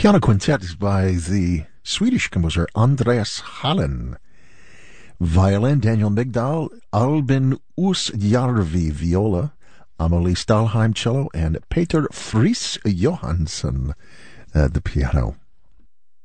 Piano Quintet is by the Swedish composer Andreas Hallen. Violin, Daniel Migdal, Albin Oosjärvi, viola, Amelie Stahlheim, cello, and Peter Friis Johansson, the piano.